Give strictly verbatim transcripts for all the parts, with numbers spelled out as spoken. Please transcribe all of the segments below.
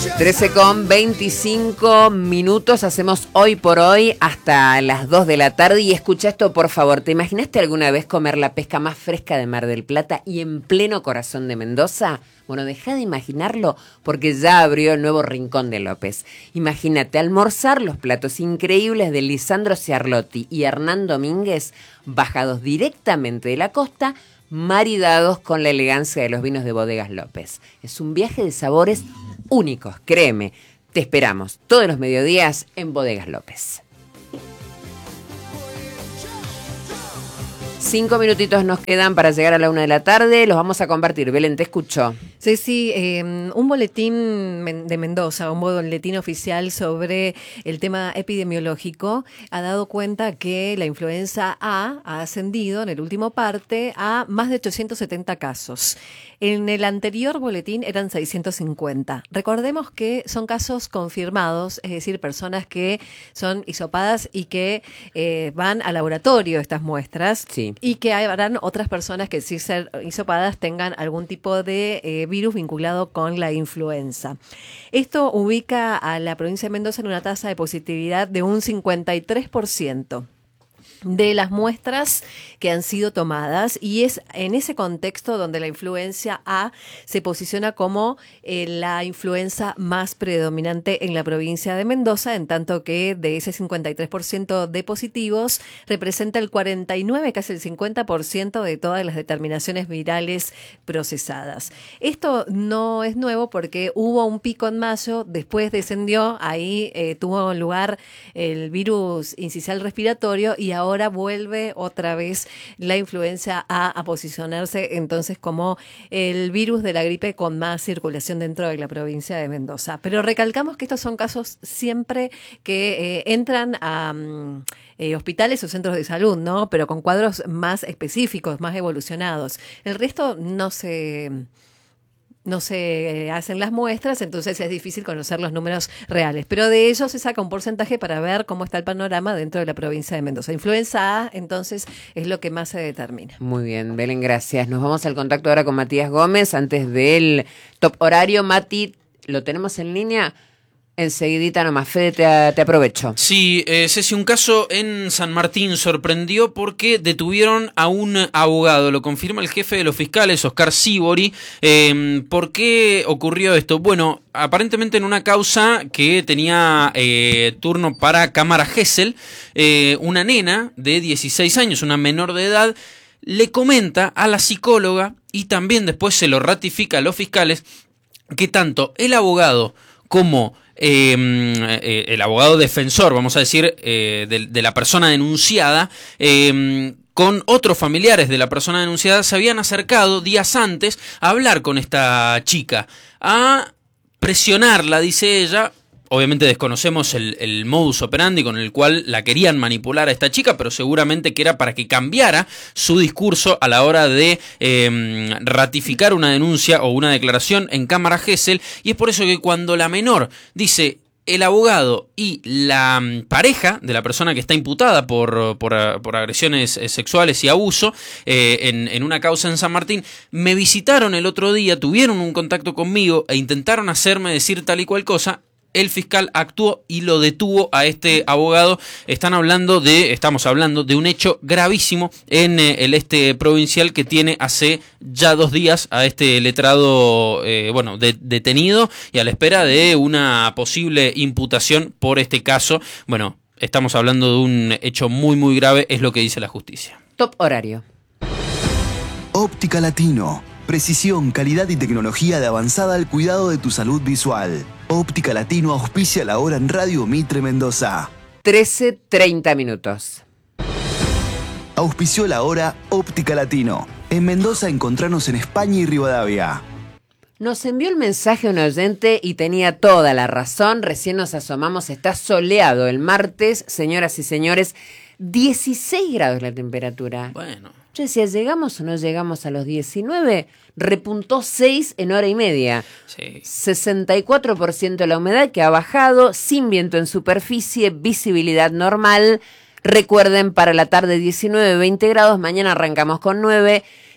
trece con veinticinco minutos, hacemos hoy por hoy hasta las dos de la tarde y escucha esto por favor. ¿Te imaginaste alguna vez comer la pesca más fresca de Mar del Plata y en pleno corazón de Mendoza? Bueno, deja de imaginarlo porque ya abrió el nuevo Rincón de López. Imagínate almorzar los platos increíbles de Lisandro Ciarlotti y Hernán Domínguez, bajados directamente de la costa, maridados con la elegancia de los vinos de Bodegas López. Es un viaje de sabores únicos, créeme. Te esperamos todos los mediodías en Bodegas López. Cinco minutitos nos quedan para llegar a la una de la tarde. Los vamos a compartir. Belén, te escucho. Sí, sí, eh, un boletín de Mendoza, un boletín oficial sobre el tema epidemiológico, ha dado cuenta que la influenza A ha ascendido en el último parte a más de ochocientos setenta casos. En el anterior boletín eran seiscientos cincuenta. Recordemos que son casos confirmados, es decir, personas que son hisopadas y que eh, van al laboratorio estas muestras. Sí. Y que habrán otras personas que, si ser hisopadas, tengan algún tipo de eh, virus vinculado con la influenza. Esto ubica a la provincia de Mendoza en una tasa de positividad de un cincuenta y tres por ciento. De las muestras que han sido tomadas, y es en ese contexto donde la influencia A se posiciona como eh, la influenza más predominante en la provincia de Mendoza, en tanto que de ese cincuenta y tres por ciento de positivos representa el cuarenta y nueve, casi el cincuenta por ciento de todas las determinaciones virales procesadas. Esto no es nuevo porque hubo un pico en mayo, después descendió, ahí eh, tuvo lugar el virus incisional respiratorio y ahora Ahora vuelve otra vez la influenza A a posicionarse entonces como el virus de la gripe con más circulación dentro de la provincia de Mendoza. Pero recalcamos que estos son casos siempre que eh, entran a um, eh, hospitales o centros de salud, ¿no? Pero con cuadros más específicos, más evolucionados. El resto no se... no se hacen las muestras, entonces es difícil conocer los números reales. Pero de ello se saca un porcentaje para ver cómo está el panorama dentro de la provincia de Mendoza. Influenza A, entonces, es lo que más se determina. Muy bien, Belén, gracias. Nos vamos al contacto ahora con Matías Gómez. Antes del top horario, Mati, ¿lo tenemos en línea? Enseguidita nomás, Fede, te, te aprovecho. Sí, eh, Ceci, un caso en San Martín sorprendió porque detuvieron a un abogado, lo confirma el jefe de los fiscales, Oscar Sibori. Eh, ¿Por qué ocurrió esto? Bueno, aparentemente en una causa que tenía eh, turno para Cámara Gesell, eh, una nena de dieciséis años, una menor de edad, le comenta a la psicóloga, y también después se lo ratifica a los fiscales, que tanto el abogado como Eh, eh, el abogado defensor, vamos a decir, eh, de, de la persona denunciada, eh, con otros familiares de la persona denunciada, se habían acercado días antes a hablar con esta chica, a presionarla, dice ella. Obviamente desconocemos el, el modus operandi con el cual la querían manipular a esta chica, pero seguramente que era para que cambiara su discurso a la hora de eh, ratificar una denuncia o una declaración en Cámara Gesell, y es por eso que cuando la menor dice el abogado y la pareja de la persona que está imputada por, por, por agresiones sexuales y abuso eh, en, en una causa en San Martín, me visitaron el otro día, tuvieron un contacto conmigo e intentaron hacerme decir tal y cual cosa, el fiscal actuó y lo detuvo a este abogado. Están hablando de, estamos hablando de un hecho gravísimo en eh, el este provincial, que tiene hace ya dos días a este letrado, eh, bueno, de, detenido y a la espera de una posible imputación por este caso. Bueno, estamos hablando de un hecho muy, muy grave, es lo que dice la justicia. Top horario. Óptica Latino. Precisión, calidad y tecnología de avanzada al cuidado de tu salud visual. Óptica Latino auspicia la hora en Radio Mitre Mendoza. trece treinta minutos. Auspició la hora Óptica Latino. En Mendoza encontranos en España y Rivadavia. Nos envió el mensaje un oyente y tenía toda la razón. Recién nos asomamos, está soleado el martes, señoras y señores, dieciséis grados la temperatura. Bueno. Yo decía, ¿llegamos o no llegamos a los diecinueve? Repuntó seis en hora y media. Sí. sesenta y cuatro por ciento la humedad, que ha bajado, sin viento en superficie, visibilidad normal. Recuerden, para la tarde diecinueve, veinte grados, mañana arrancamos con nueve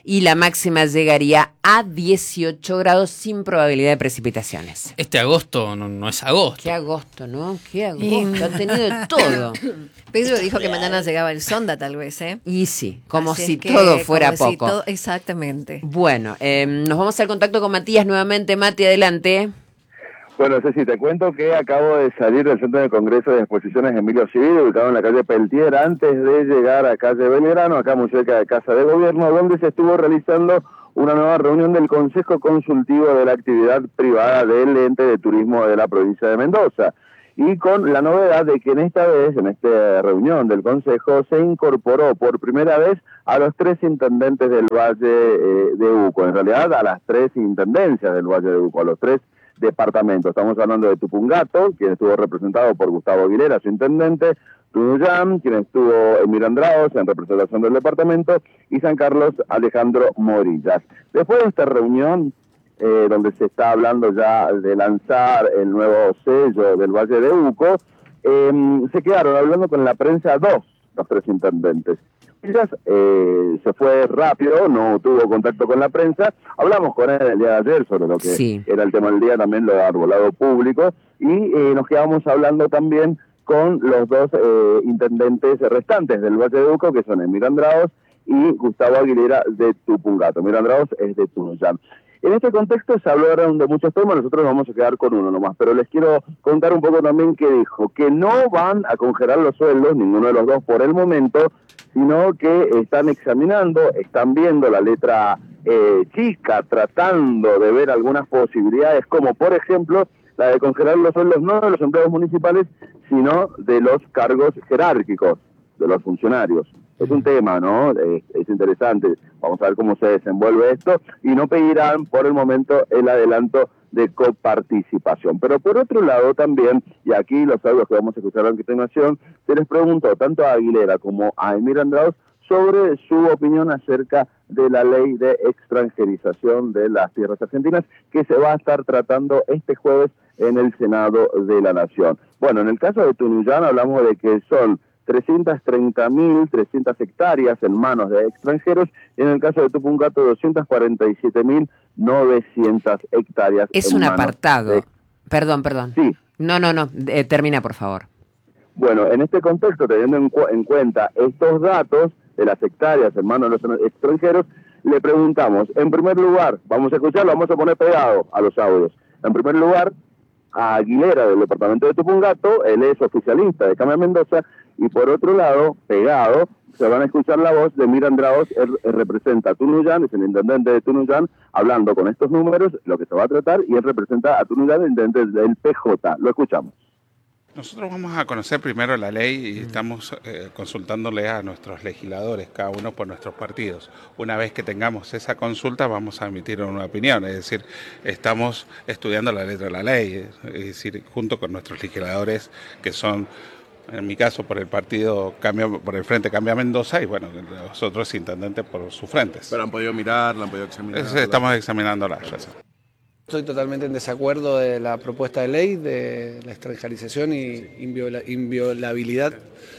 y la máxima llegaría a dieciocho grados sin probabilidad de precipitaciones. Este agosto no, no es agosto. Qué agosto, ¿no? Qué agosto. Ha tenido de todo. Pedro dijo que mañana llegaba el sonda, tal vez, ¿eh? Y sí, como Así si es que, todo fuera como si poco. todo- exactamente. Bueno, eh, nos vamos al contacto con Matías nuevamente. Mati, adelante. Bueno, Ceci, te cuento que acabo de salir del Centro de Congreso de Exposiciones Emilio Civil, ubicado en la calle Peltier, antes de llegar a calle Belgrano, acá muy cerca de Casa de Gobierno, donde se estuvo realizando una nueva reunión del Consejo Consultivo de la Actividad Privada del Ente de Turismo de la provincia de Mendoza. Y con la novedad de que en esta vez, en esta reunión del Consejo, se incorporó por primera vez a los tres intendentes del Valle eh, de Uco, en realidad a las tres intendencias del Valle de Uco, a los tres departamentos. Estamos hablando de Tupungato, quien estuvo representado por Gustavo Aguilera, su intendente, Tunuyán, quien estuvo en Mirandraos en representación del departamento, y San Carlos, Alejandro Morillas. Después de esta reunión, eh, donde se está hablando ya de lanzar el nuevo sello del Valle de Uco, eh, se quedaron hablando con la prensa dos, los tres intendentes. Ellas eh, se fue rápido, no tuvo contacto con la prensa. Hablamos con él el día de ayer sobre lo que Sí. era el tema del día, también lo de arbolado público, y eh, nos quedamos hablando también con los dos eh, intendentes restantes del Valle de Uco, que son Emilio Andraos y Gustavo Aguilera de Tupungato. Emilio Andraos es de Tunuyán. En este contexto se hablaron de muchos temas, nosotros vamos a quedar con uno nomás, pero les quiero contar un poco también que dijo que no van a congelar los sueldos, ninguno de los dos por el momento, sino que están examinando, están viendo la letra eh, chica, tratando de ver algunas posibilidades, como por ejemplo la de congelar los sueldos no de los empleados municipales, sino de los cargos jerárquicos, de los funcionarios. Es un tema, ¿no? Es, es interesante. Vamos a ver cómo se desenvuelve esto, y no pedirán por el momento el adelanto de coparticipación. Pero por otro lado también, y aquí los audios que vamos a escuchar a continuación, se les preguntó tanto a Aguilera como a Emilio Andraos sobre su opinión acerca de la ley de extranjerización de las tierras argentinas, que se va a estar tratando este jueves en el Senado de la Nación. Bueno, en el caso de Tunuyán hablamos de que son trescientas treinta mil trescientas hectáreas en manos de extranjeros, y en el caso de Tupungato doscientas cuarenta y siete mil novecientas hectáreas. Es en un manos apartado. de... Perdón, perdón. Sí. No, no, no. Eh, termina, por favor. Bueno, en este contexto, teniendo en, cu en cuenta estos datos de las hectáreas en manos de los extranjeros, le preguntamos, en primer lugar, vamos a escucharlo, vamos a poner pegado a los audios. En primer lugar, a Aguilera del departamento de Tupungato, él es oficialista de Cambia Mendoza, y por otro lado, pegado, se van a escuchar la voz de Emilio Andraos, él, él representa a Tunuyán, es el intendente de Tunuyán, hablando con estos números, lo que se va a tratar, y él representa a Tunuyán, el intendente del P J. Lo escuchamos. Nosotros vamos a conocer primero la ley y estamos eh, consultándole a nuestros legisladores, cada uno por nuestros partidos. Una vez que tengamos esa consulta vamos a emitir una opinión, es decir, estamos estudiando la letra de la ley, es decir, junto con nuestros legisladores que son, en mi caso, por el partido Cambia, por el Frente Cambia Mendoza, y bueno, los otros intendentes por sus frentes. Pero han podido mirar, la han podido examinar. Es, estamos examinándola. Estoy totalmente en desacuerdo de la propuesta de ley de la extranjerización y inviola, inviolabilidad.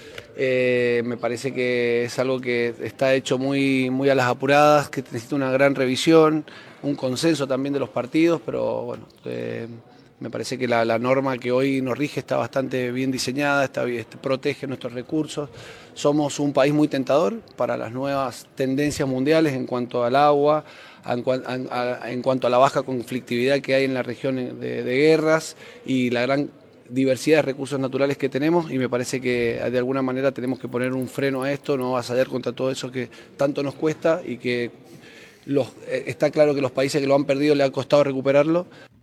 Eh, me parece que es algo que está hecho muy, muy a las apuradas, que necesita una gran revisión, un consenso también de los partidos, pero bueno, eh, me parece que la, la norma que hoy nos rige está bastante bien diseñada, está, protege nuestros recursos. Somos un país muy tentador para las nuevas tendencias mundiales en cuanto al agua, En, a, en cuanto a la baja conflictividad que hay en la región de, de guerras y la gran diversidad de recursos naturales que tenemos, y me parece que de alguna manera tenemos que poner un freno a esto, no vasallar contra todo eso que tanto nos cuesta y que los, está claro que los países que lo han perdido le ha costado recuperarlo.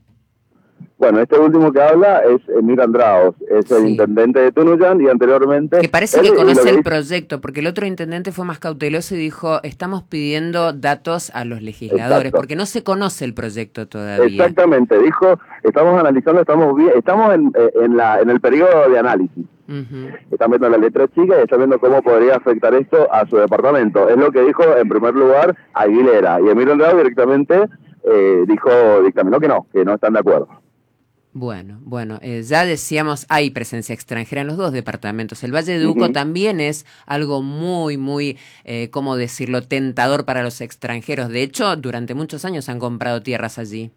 Bueno, este último que habla es Emilio Andraos, es el Sí. intendente de Tunuyán, y anteriormente... Que parece él, que conoce que el dice, proyecto, porque el otro intendente fue más cauteloso y dijo, estamos pidiendo datos a los legisladores, Exacto. porque no se conoce el proyecto todavía. Exactamente, dijo, estamos analizando, estamos bien, estamos en, en, la, en el periodo de análisis. Uh-huh. Están viendo la letra chica y están viendo cómo podría afectar esto a su departamento. Es lo que dijo en primer lugar Aguilera, y Emilio Andraos directamente eh, dijo, dictaminó que no, que no están de acuerdo. Bueno, bueno, eh, ya decíamos, hay presencia extranjera en los dos departamentos. El Valle de Uco uh-huh. también es algo muy, muy, eh, ¿cómo decirlo?, tentador para los extranjeros. De hecho, durante muchos años han comprado tierras allí.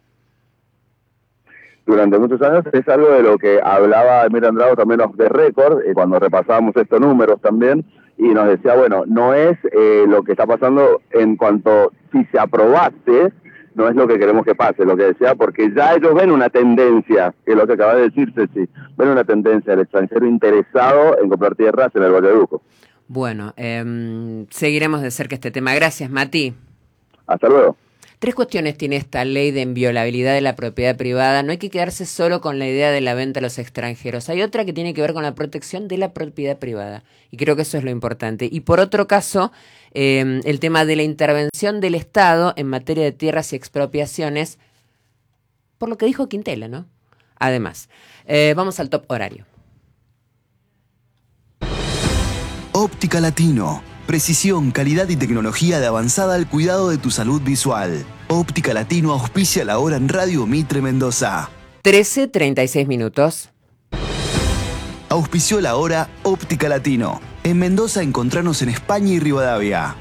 Durante muchos años es algo de lo que hablaba Emir Andrado también off the record, eh, cuando repasábamos estos números también, y nos decía, bueno, no es eh, lo que está pasando en cuanto si se aprobase, no es lo que queremos que pase, lo que decía, porque ya ellos ven una tendencia, que es lo que acaba de decir Ceci, ven una tendencia del extranjero interesado en comprar tierras en el Valle de Uco. Bueno, eh, seguiremos de cerca este tema. Gracias, Mati. Hasta luego. Tres cuestiones tiene esta ley de inviolabilidad de la propiedad privada. No hay que quedarse solo con la idea de la venta a los extranjeros. Hay otra que tiene que ver con la protección de la propiedad privada. Y creo que eso es lo importante. Y por otro caso, eh, el tema de la intervención del Estado en materia de tierras y expropiaciones, por lo que dijo Quintela, ¿no? Además, eh, vamos al top horario. Óptica Latino. Precisión, calidad y tecnología de avanzada al cuidado de tu salud visual. Óptica Latino auspicia la hora en Radio Mitre Mendoza. trece treinta y seis minutos. Auspició la hora Óptica Latino. En Mendoza encontranos en España y Rivadavia.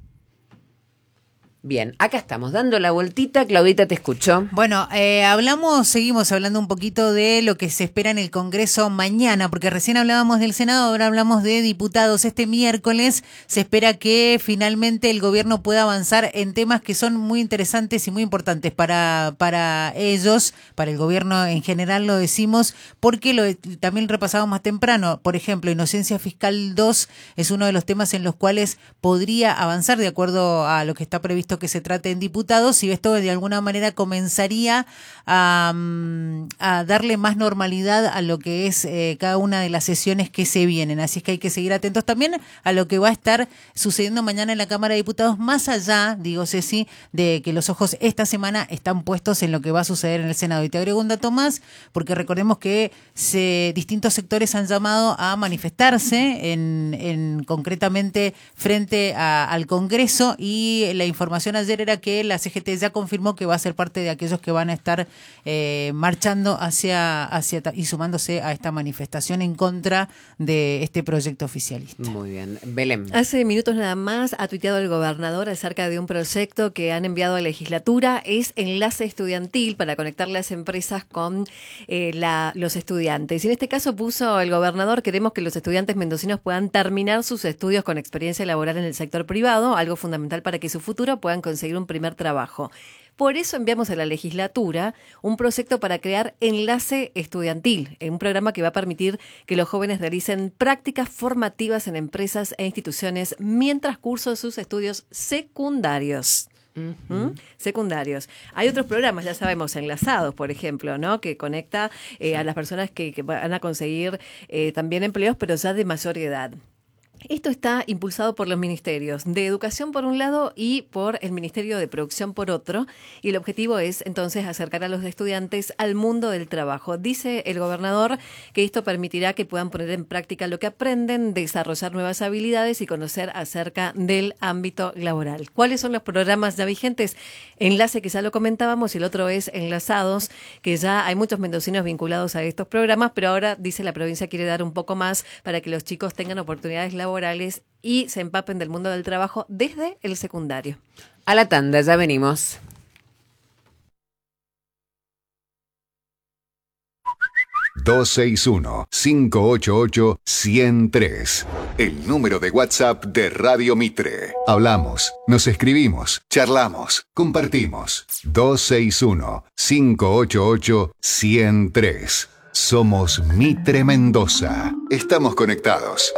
Bien, acá estamos dando la vueltita. Claudita, te escucho. Bueno, eh, hablamos, seguimos hablando un poquito de lo que se espera en el Congreso mañana, porque recién hablábamos del Senado, ahora hablamos de diputados. Este miércoles se espera que finalmente el gobierno pueda avanzar en temas que son muy interesantes y muy importantes para, para ellos, para el gobierno en general, lo decimos, porque lo, también repasábamos más temprano. Por ejemplo, Inocencia Fiscal dos es uno de los temas en los cuales podría avanzar de acuerdo a lo que está previsto que se trate en diputados, y esto de alguna manera comenzaría a, a darle más normalidad a lo que es eh, cada una de las sesiones que se vienen. Así es que hay que seguir atentos también a lo que va a estar sucediendo mañana en la Cámara de Diputados, más allá, digo Ceci, de que los ojos esta semana están puestos en lo que va a suceder en el Senado. Y te agrego un dato más, porque recordemos que se, distintos sectores han llamado a manifestarse en, en concretamente frente a, al Congreso, y la información ayer era que la C G T ya confirmó que va a ser parte de aquellos que van a estar eh, marchando hacia, hacia y sumándose a esta manifestación en contra de este proyecto oficialista. Muy bien. Belén. Hace minutos nada más ha tuiteado el gobernador acerca de un proyecto que han enviado a la legislatura. Es enlace estudiantil para conectar las empresas con eh, la, los estudiantes. Y en este caso puso el gobernador: queremos que los estudiantes mendocinos puedan terminar sus estudios con experiencia laboral en el sector privado, algo fundamental para que su futuro puedan conseguir un primer trabajo. Por eso enviamos a la legislatura un proyecto para crear Enlace Estudiantil, un programa que va a permitir que los jóvenes realicen prácticas formativas en empresas e instituciones mientras cursan sus estudios secundarios. Uh-huh. ¿Mm? Secundarios. Hay otros programas, ya sabemos, enlazados, por ejemplo, ¿no? Que conecta eh, a las personas que, que van a conseguir eh, también empleos, pero ya de mayor edad. Esto está impulsado por los ministerios de Educación por un lado y por el Ministerio de Producción por otro, y el objetivo es entonces acercar a los estudiantes al mundo del trabajo. Dice el gobernador que esto permitirá que puedan poner en práctica lo que aprenden, desarrollar nuevas habilidades y conocer acerca del ámbito laboral. ¿Cuáles son los programas ya vigentes? Enlace, que ya lo comentábamos, y el otro es Enlazados, que ya hay muchos mendocinos vinculados a estos programas, pero ahora dice la provincia quiere dar un poco más para que los chicos tengan oportunidades laborales y se empapen del mundo del trabajo desde el secundario. A la tanda, ya venimos. dos seis uno, cinco ocho ocho, uno cero tres. El número de WhatsApp de Radio Mitre. Hablamos, nos escribimos, charlamos, compartimos. dos seis uno, cinco ocho ocho, uno cero tres. Somos Mitre Mendoza. Estamos conectados.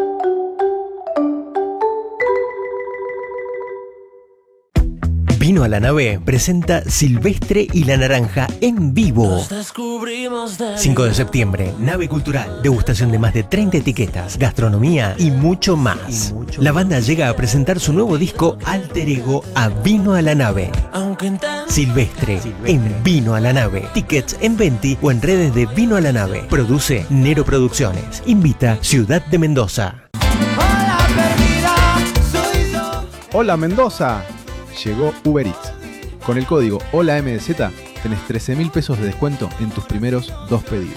Vino a la Nave presenta Silvestre y la Naranja en vivo. cinco de septiembre, Nave Cultural, degustación de más de treinta etiquetas, gastronomía y mucho más. Y mucho la banda llega a presentar su nuevo disco Alter Ego a Vino a la Nave. Silvestre, Silvestre en Vino a la Nave. Tickets en Venti o en redes de Vino a la Nave. Produce Nero Producciones. Invita Ciudad de Mendoza. Hola Mendoza. Llegó Uber Eats. Con el código Hola M D Z tenés trece mil pesos de descuento en tus primeros dos pedidos.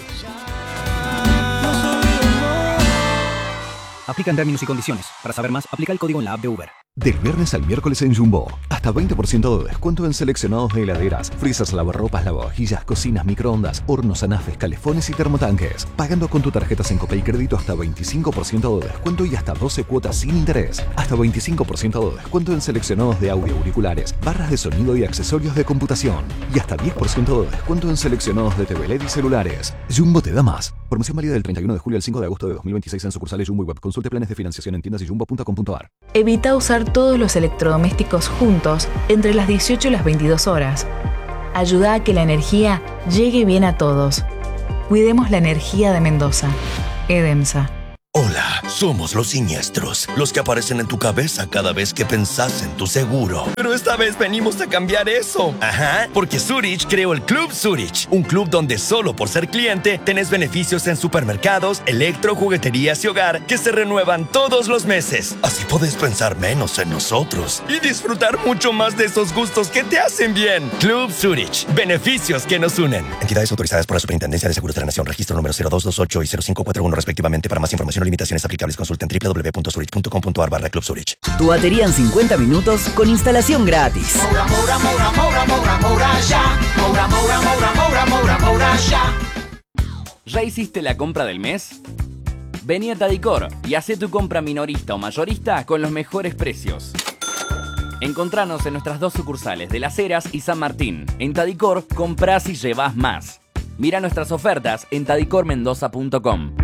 Aplican términos y condiciones. Para saber más, aplica el código en la app de Uber. Del viernes al miércoles en Jumbo, hasta veinte por ciento de descuento en seleccionados de heladeras, freezers, lavarropas, lavavajillas, cocinas, microondas, hornos, anafes, calefones y termotanques. Pagando con tu tarjeta Sencope y crédito hasta veinticinco por ciento de descuento y hasta doce cuotas sin interés. Hasta veinticinco por ciento de descuento en seleccionados de audio, auriculares, barras de sonido y accesorios de computación. Y hasta diez por ciento de descuento en seleccionados de T V L E D y celulares. Jumbo te da más. Promoción válida del treinta y uno de julio al cinco de agosto de dos mil veintiséis en sucursales Jumbo y Web. Consulte planes de financiación en tiendas y jumbo punto com punto a r. Evita usar todos los electrodomésticos juntos entre las dieciocho y las veintidós horas. Ayuda a que la energía llegue bien a todos. Cuidemos la energía de Mendoza. EDEMSA. Hola, somos los siniestros, los que aparecen en tu cabeza cada vez que pensás en tu seguro. Pero esta vez venimos a cambiar eso. Ajá, porque Zurich creó el Club Zurich, un club donde solo por ser cliente tenés beneficios en supermercados, electro, jugueterías y hogar que se renuevan todos los meses. Así podés pensar menos en nosotros y disfrutar mucho más de esos gustos que te hacen bien. Club Zurich, beneficios que nos unen. Entidades autorizadas por la Superintendencia de Seguros de la Nación, registro número cero dos dos ocho y cero cinco cuatro uno respectivamente. Para más información o limitaciones aplicables, consulten doble u doble u doble u punto zurich punto com punto a r barra Club Zurich. Tu batería en cincuenta minutos con instalación gratis. Moura, Moura, Moura, Moura, Moura, Moura, ya. Moura, Moura, Moura, Moura, Moura, Moura, ya. ¿Ya hiciste la compra del mes? Vení a Tadicor y hacé tu compra minorista o mayorista con los mejores precios. Encontranos en nuestras dos sucursales de Las Heras y San Martín. En Tadicor, comprás y llevás más. Mira nuestras ofertas en tadicor mendoza punto com.